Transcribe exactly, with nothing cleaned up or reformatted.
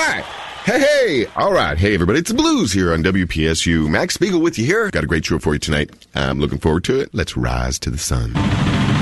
right. Hey, hey. All right. Hey, everybody. It's the Blues here on W P S U. Max Spiegel with you here. Got a great show for you tonight. I'm looking forward to it. Let's rise to the sun.